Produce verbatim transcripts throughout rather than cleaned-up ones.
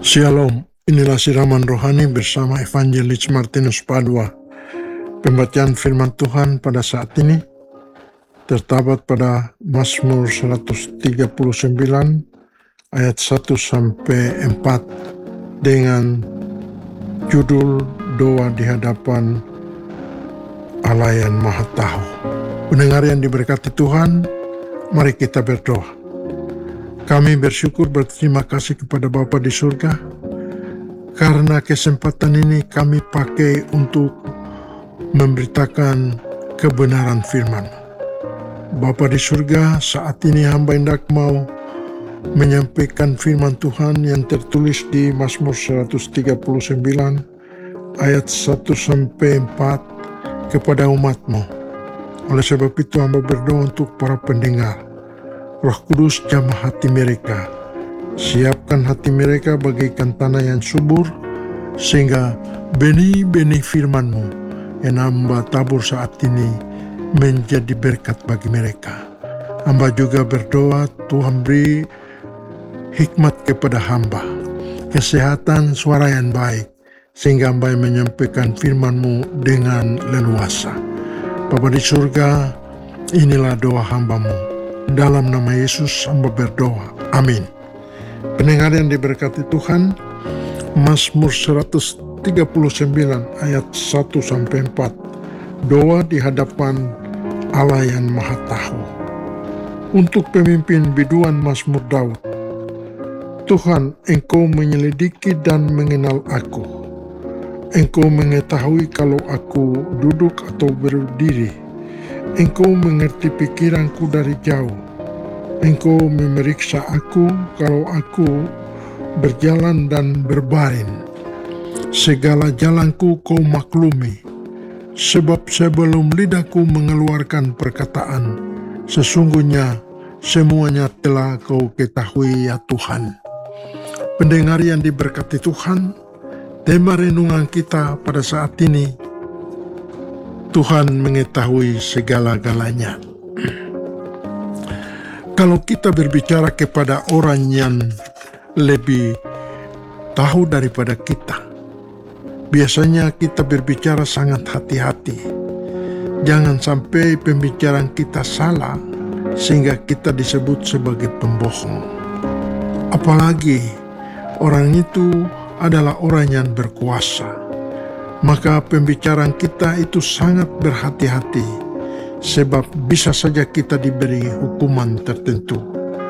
Shalom, inilah siraman rohani bersama Evangelis Martinus Padua. Pembacaan firman Tuhan pada saat ini terdapat pada Mazmur seratus tiga puluh sembilan ayat satu sampai empat dengan judul Doa di hadapan Allah yang Maha Tahu. Pendengar yang diberkati Tuhan, mari kita berdoa. Kami bersyukur berterima kasih kepada Bapa di surga karena kesempatan ini kami pakai untuk memberitakan kebenaran firman. Bapa di surga, saat ini hamba hendak mau menyampaikan firman Tuhan yang tertulis di Mazmur seratus tiga puluh sembilan ayat satu sampai empat kepada umat-Mu. Oleh sebab itu hamba berdoa untuk para pendengar. Roh Kudus jamah hati mereka, siapkan hati mereka bagaikan tanah yang subur, sehingga benih-benih firman-Mu yang hamba tabur saat ini menjadi berkat bagi mereka. Hamba juga berdoa Tuhan beri hikmat kepada hamba, kesehatan suara yang baik, sehingga hamba menyampaikan firman-Mu dengan leluasa. Bapa di surga, inilah doa hamba-Mu. Dalam nama Yesus hamba berdoa. Amin. Pendengar yang diberkati Tuhan, Mazmur seratus tiga puluh sembilan ayat satu sampai empat. Doa di hadapan Allah yang Maha Tahu. Untuk pemimpin biduan Mazmur Daud. Tuhan, Engkau menyelidiki dan mengenal aku. Engkau mengetahui kalau aku duduk atau berdiri. Engkau mengerti pikiranku dari jauh. Engkau memeriksa aku kalau aku berjalan dan berbaring. Segala jalanku Kau maklumi. Sebab sebelum lidahku mengeluarkan perkataan, sesungguhnya semuanya telah Kau ketahui ya Tuhan. Pendengar yang diberkati Tuhan, tema renungan kita pada saat ini, Tuhan mengetahui segala-galanya. Kalau kita berbicara kepada orang yang lebih tahu daripada kita, biasanya kita berbicara sangat hati-hati. Jangan sampai pembicaraan kita salah sehingga kita disebut sebagai pembohong. Apalagi orang itu adalah orang yang berkuasa. Maka pembicaraan kita itu sangat berhati-hati, sebab bisa saja kita diberi hukuman tertentu.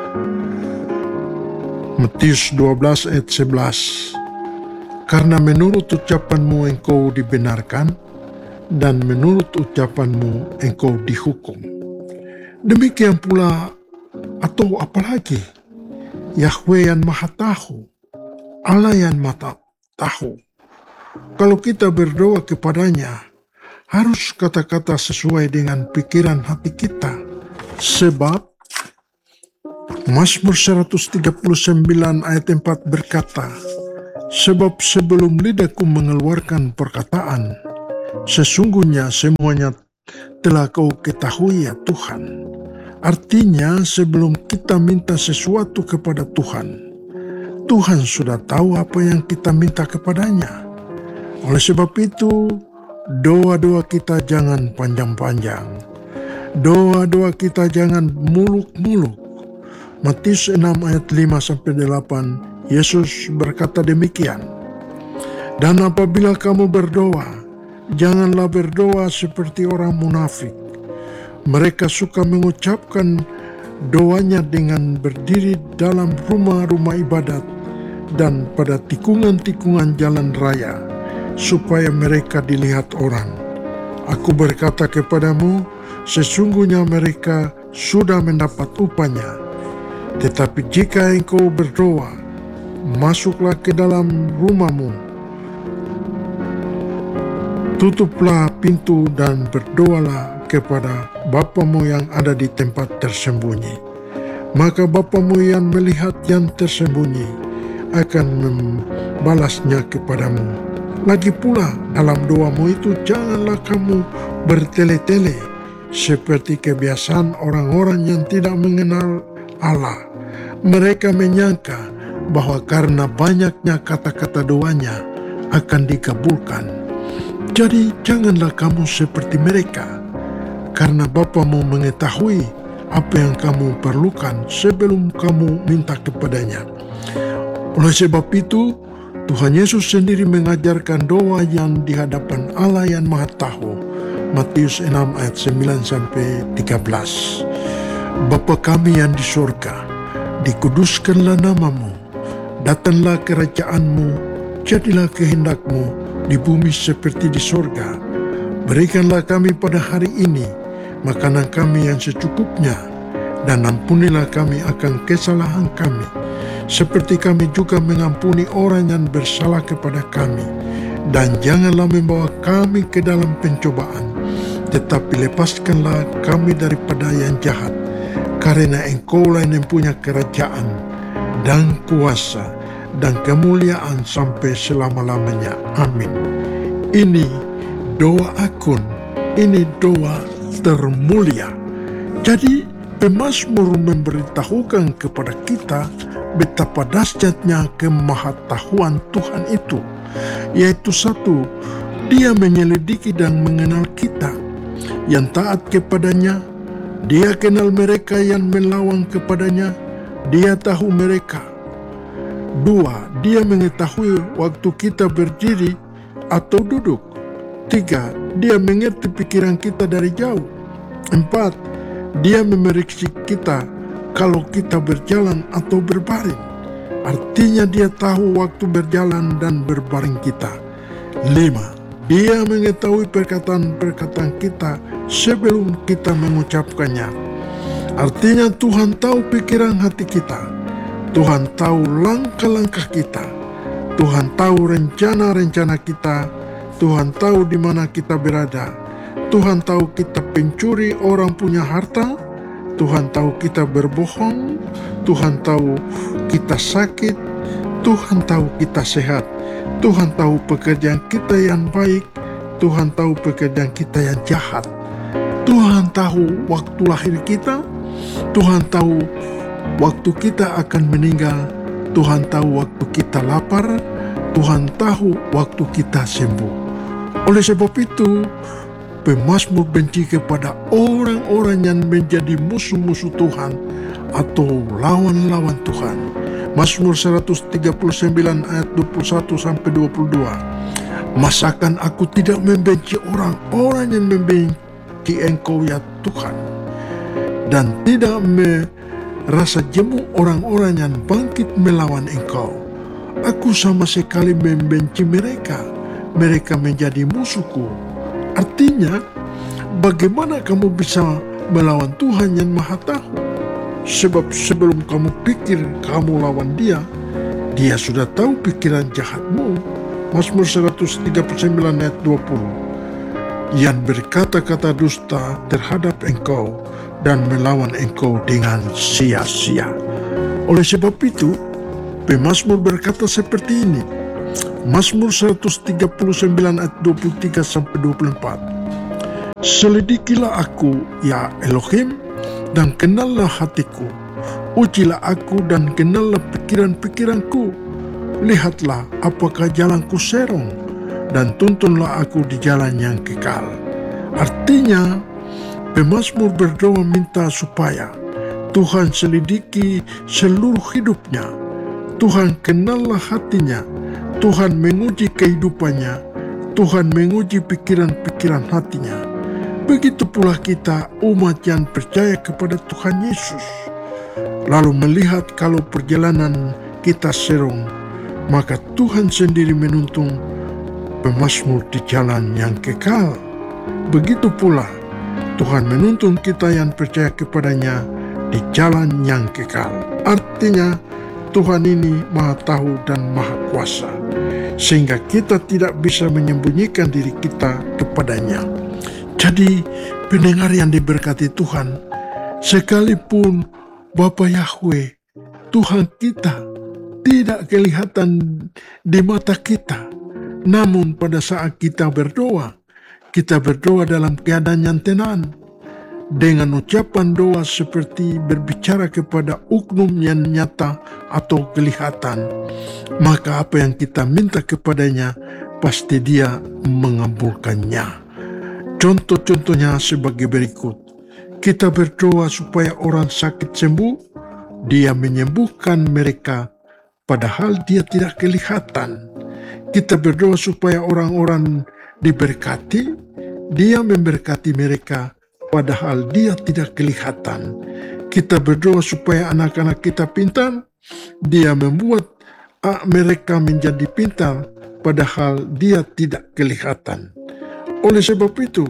Matius dua belas ayat sebelas. Karena menurut ucapanmu engkau dibenarkan, dan menurut ucapanmu engkau dihukum. Demikian pula, atau apalagi, Yahweh yang Maha Tahu, Allah yang Maha Tahu. Kalau kita berdoa kepadanya, harus kata-kata sesuai dengan pikiran hati kita. Sebab Mazmur seratus tiga puluh sembilan ayat empat berkata, sebab sebelum lidahku mengeluarkan perkataan, sesungguhnya semuanya telah Kau ketahui ya Tuhan. Artinya sebelum kita minta sesuatu kepada Tuhan, Tuhan sudah tahu apa yang kita minta kepadanya. Oleh sebab itu, doa-doa kita jangan panjang-panjang. Doa-doa kita jangan muluk-muluk. Matius enam ayat lima sampai delapan, Yesus berkata demikian. Dan apabila kamu berdoa, janganlah berdoa seperti orang munafik. Mereka suka mengucapkan doanya dengan berdiri dalam rumah-rumah ibadat dan pada tikungan-tikungan jalan raya, supaya mereka dilihat orang. Aku berkata kepadamu, sesungguhnya mereka sudah mendapat upahnya. Tetapi jika engkau berdoa, masuklah ke dalam rumahmu, tutuplah pintu dan berdoalah kepada Bapamu yang ada di tempat tersembunyi. Maka Bapamu yang melihat yang tersembunyi akan membalasnya kepadamu. Lagi pula dalam doamu itu janganlah kamu bertele-tele seperti kebiasaan orang-orang yang tidak mengenal Allah. Mereka menyangka bahwa karena banyaknya kata-kata doanya akan dikabulkan. Jadi janganlah kamu seperti mereka, karena Bapa mau mengetahui apa yang kamu perlukan sebelum kamu minta kepadanya. Oleh sebab itu, Tuhan Yesus sendiri mengajarkan doa yang di hadapan Allah yang Maha Tahu. Matius enam ayat sembilan sampai tiga belas. Bapa kami yang di surga, dikuduskanlah namamu, datanglah kerajaanmu, jadilah kehendakmu di bumi seperti di surga. Berikanlah kami pada hari ini makanan kami yang secukupnya, dan ampunilah kami akan kesalahan kami, seperti kami juga mengampuni orang yang bersalah kepada kami. Dan janganlah membawa kami ke dalam pencobaan, tetapi lepaskanlah kami daripada yang jahat, karena Engkaulah yang punya kerajaan dan kuasa dan kemuliaan sampai selama-lamanya. Amin. Ini doa akun, ini doa termulia. Jadi pemazmur memberitahukan kepada kita betapa dahsyatnya kemahatauan Tuhan itu, yaitu satu, Dia menyelidiki dan mengenal kita yang taat kepadanya. Dia kenal mereka yang melawan kepadanya, Dia tahu mereka. Dua, Dia mengetahui waktu kita berdiri atau duduk. Tiga, Dia mengerti pikiran kita dari jauh. Empat, Dia memeriksa kita kalau kita berjalan atau berbaring. Artinya Dia tahu waktu berjalan dan berbaring kita. Lima, Dia mengetahui perkataan-perkataan kita sebelum kita mengucapkannya. Artinya Tuhan tahu pikiran hati kita. Tuhan tahu langkah-langkah kita. Tuhan tahu rencana-rencana kita. Tuhan tahu di mana kita berada. Tuhan tahu kita pencuri orang punya harta. Tuhan tahu kita berbohong. Tuhan tahu kita sakit. Tuhan tahu kita sehat. Tuhan tahu pekerjaan kita yang baik. Tuhan tahu pekerjaan kita yang jahat. Tuhan tahu waktu lahir kita. Tuhan tahu waktu kita akan meninggal. Tuhan tahu waktu kita lapar. Tuhan tahu waktu kita sembuh. Oleh sebab itu, pemazmur benci kepada orang-orang yang menjadi musuh-musuh Tuhan atau lawan-lawan Tuhan. Mazmur seratus tiga puluh sembilan ayat dua puluh satu sampai dua puluh dua. Masakan aku tidak membenci orang-orang yang membenci Engkau ya Tuhan, dan tidak merasa jemu orang-orang yang bangkit melawan Engkau. Aku sama sekali membenci mereka, mereka menjadi musuhku. Artinya, bagaimana kamu bisa melawan Tuhan yang Maha Tahu? Sebab sebelum kamu pikir kamu lawan Dia, Dia sudah tahu pikiran jahatmu. Mazmur seratus tiga puluh sembilan ayat dua puluh. Yang berkata-kata dusta terhadap Engkau dan melawan Engkau dengan sia-sia. Oleh sebab itu, pemazmur berkata seperti ini. Mazmur seratus tiga puluh sembilan ayat dua puluh tiga sampai dua puluh empat. Selidikilah aku, ya Elohim, dan kenallah hatiku. Ujilah aku dan kenallah pikiran-pikiranku. Lihatlah apakah jalanku serong, dan tuntunlah aku di jalan yang kekal. Artinya, pemazmur berdoa minta supaya Tuhan selidiki seluruh hidupnya. Tuhan kenallah hatinya. Tuhan menguji kehidupannya. Tuhan menguji pikiran-pikiran hatinya. Begitu pula kita umat yang percaya kepada Tuhan Yesus, lalu melihat kalau perjalanan kita serong, maka Tuhan sendiri menuntun pemazmur di jalan yang kekal. Begitu pula Tuhan menuntun kita yang percaya kepadanya di jalan yang kekal. Artinya Tuhan ini Maha Tahu dan Maha Kuasa, sehingga kita tidak bisa menyembunyikan diri kita kepadanya. Jadi pendengar yang diberkati Tuhan, sekalipun Bapa Yahweh, Tuhan kita, tidak kelihatan di mata kita, namun pada saat kita berdoa, kita berdoa dalam keadaan yang tenang, dengan ucapan doa seperti berbicara kepada uknum yang nyata atau kelihatan, maka apa yang kita minta kepadanya pasti dia mengabulkannya. Contoh-contohnya sebagai berikut. Kita berdoa supaya orang sakit sembuh, dia menyembuhkan mereka padahal dia tidak kelihatan. Kita berdoa supaya orang-orang diberkati, dia memberkati mereka padahal dia tidak kelihatan. Kita berdoa supaya anak-anak kita pintar, dia membuat ah, mereka menjadi pintar padahal dia tidak kelihatan. Oleh sebab itu,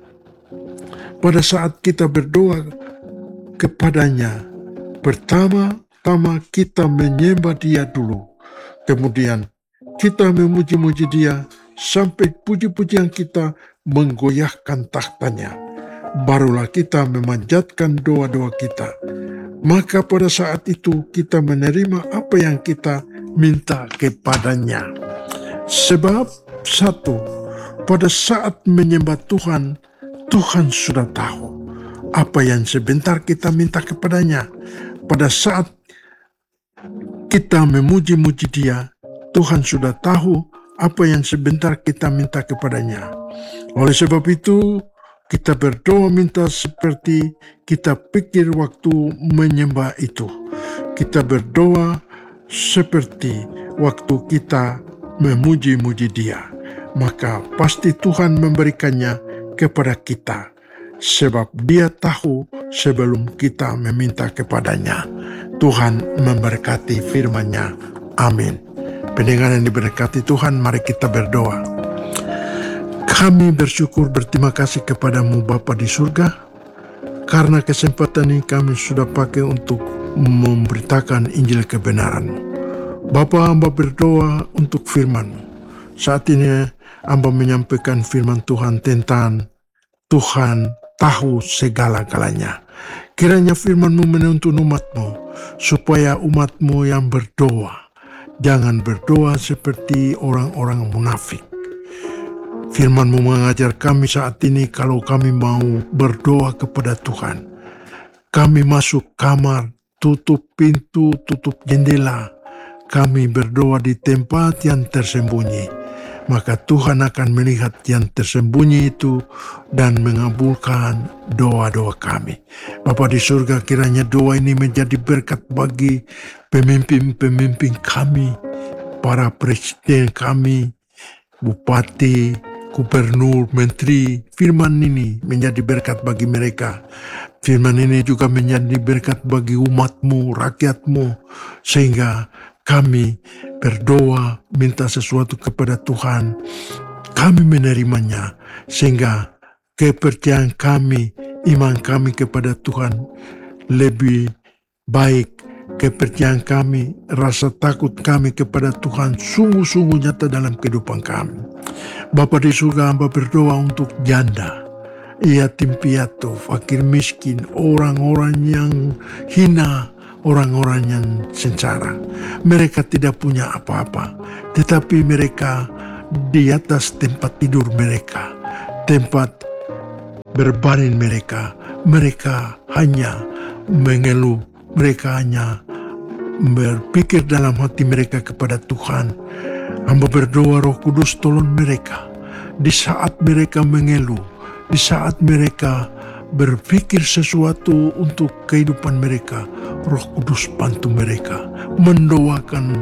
pada saat kita berdoa kepadanya, pertama-tama kita menyembah dia dulu, kemudian kita memuji-muji dia sampai puji-pujian kita menggoyahkan tahtanya. Barulah kita memanjatkan doa-doa kita. Maka pada saat itu kita menerima apa yang kita minta kepadanya. Sebab satu, pada saat menyembah Tuhan, Tuhan sudah tahu apa yang sebentar kita minta kepadanya. Pada saat kita memuji-muji dia, Tuhan sudah tahu apa yang sebentar kita minta kepadanya. Oleh sebab itu, kita berdoa minta seperti kita pikir waktu menyembah itu. Kita berdoa seperti waktu kita memuji-muji dia. Maka pasti Tuhan memberikannya kepada kita. Sebab dia tahu sebelum kita meminta kepadanya. Tuhan memberkati firman-Nya. Amin. Pendengar yang diberkati Tuhan, mari kita berdoa. Kami bersyukur berterima kasih kepadamu Bapa di surga, karena kesempatan ini kami sudah pakai untuk memberitakan Injil kebenaran-Mu. Bapa, hamba berdoa untuk firman-Mu. Saat ini hamba menyampaikan firman Tuhan tentang Tuhan tahu segala-galanya. Kiranya firman-Mu menuntun umat-Mu, supaya umat-Mu yang berdoa jangan berdoa seperti orang-orang munafik. Firman-Mu mengajar kami saat ini kalau kami mau berdoa kepada Tuhan. Kami masuk kamar, tutup pintu, tutup jendela. Kami berdoa di tempat yang tersembunyi. Maka Tuhan akan melihat yang tersembunyi itu dan mengabulkan doa-doa kami. Bapa di surga, kiranya doa ini menjadi berkat bagi pemimpin-pemimpin kami, para presiden kami, bupati, gubernur, menteri. Firman ini menjadi berkat bagi mereka. Firman ini juga menjadi berkat bagi umat-Mu, rakyat-Mu, sehingga kami berdoa minta sesuatu kepada Tuhan, kami menerimanya, sehingga kepercayaan kami, iman kami kepada Tuhan lebih baik. Kepercayaan kami, rasa takut kami kepada Tuhan sungguh-sungguh nyata dalam kehidupan kami. Bapa di surga, hamba berdoa untuk janda, yatim piatu, fakir miskin, orang-orang yang hina, orang-orang yang sengsara. Mereka tidak punya apa-apa, tetapi mereka di atas tempat tidur mereka, tempat berbaring mereka, mereka hanya mengeluh, mereka hanya berpikir dalam hati mereka kepada Tuhan. Hamba berdoa Roh Kudus tolong mereka di saat mereka mengeluh, di saat mereka berpikir sesuatu untuk kehidupan mereka. Roh Kudus bantu mereka mendoakan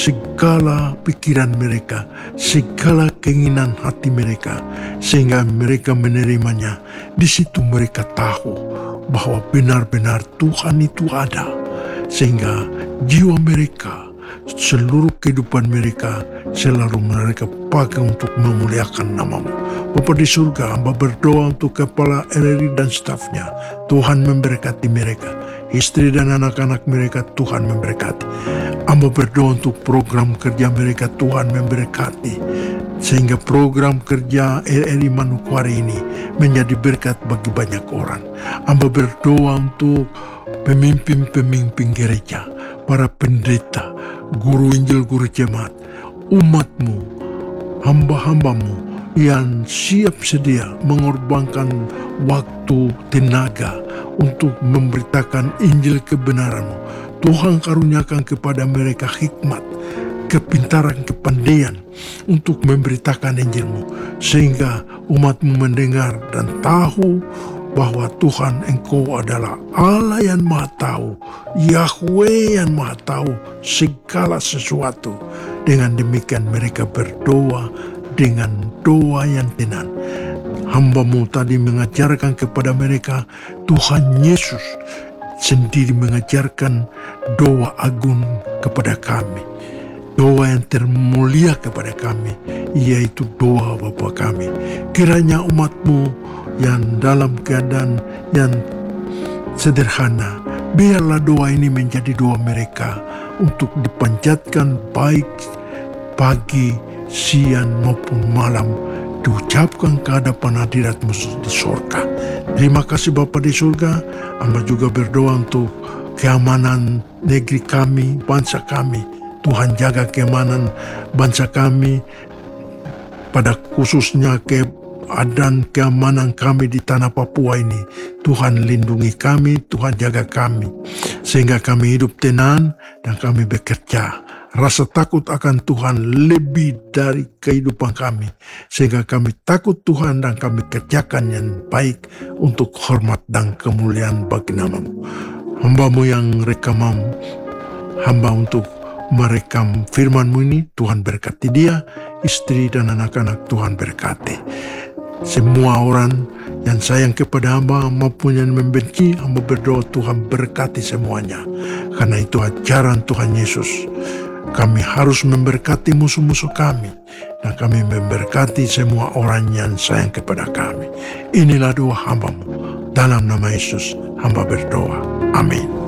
segala pikiran mereka, segala keinginan hati mereka, sehingga mereka menerimanya. Di situ mereka tahu bahwa benar-benar Tuhan itu ada, sehingga jiwa mereka, seluruh kehidupan mereka selalu mereka pakai untuk memuliakan nama-Mu. Bapa di surga, hamba berdoa untuk kepala R R I dan stafnya. Tuhan memberkati mereka, istri dan anak-anak mereka, Tuhan memberkati. Hamba berdoa untuk program kerja mereka, Tuhan memberkati, sehingga program kerja R R I Manokwari ini menjadi berkat bagi banyak orang. Hamba berdoa untuk pemimpin-pemimpin gereja, para pendeta, guru Injil, guru jemaat, umat-Mu, hamba-hamba-Mu, yang siap sedia mengorbankan waktu, tenaga untuk memberitakan Injil kebenaran-Mu. Tuhan karuniakan kepada mereka hikmat, kepintaran, kepandaian untuk memberitakan Injil-Mu, sehingga umat-Mu mendengar dan tahu bahwa Tuhan Engkau adalah Allah yang Maha Tahu, Yahweh yang Maha Tahu segala sesuatu. Dengan demikian mereka berdoa dengan doa yang tenang. Hamba-Mu tadi mengajarkan kepada mereka, Tuhan Yesus sendiri mengajarkan doa agung kepada kami. Doa yang termulia kepada kami, yaitu doa Bapa kami. Kiranya umat-Mu yang dalam keadaan yang sederhana, biarlah doa ini menjadi doa mereka untuk dipanjatkan baik pagi, siang maupun malam, diucapkan ke hadapan hadirat-Mu di surga. Terima kasih Bapa di surga. Hamba juga berdoa untuk keamanan negeri kami, bangsa kami. Tuhan jaga keamanan bangsa kami, pada khususnya keadaan keamanan kami di tanah Papua ini. Tuhan lindungi kami, Tuhan jaga kami, sehingga kami hidup tenang dan kami bekerja. Rasa takut akan Tuhan lebih dari kehidupan kami, sehingga kami takut Tuhan dan kami kerjakan yang baik untuk hormat dan kemuliaan bagi nama-Mu. Hamba-Mu yang rekaman hamba untuk merekam firman-Mu ini, Tuhan berkati dia, istri dan anak-anak Tuhan berkati. Semua orang yang sayang kepada hamba maupun yang membenci, hamba berdoa Tuhan berkati semuanya. Karena itu ajaran Tuhan Yesus. Kami harus memberkati musuh-musuh kami, dan kami memberkati semua orang yang sayang kepada kami. Inilah doa hamba-Mu. Dalam nama Yesus hamba berdoa. Amin.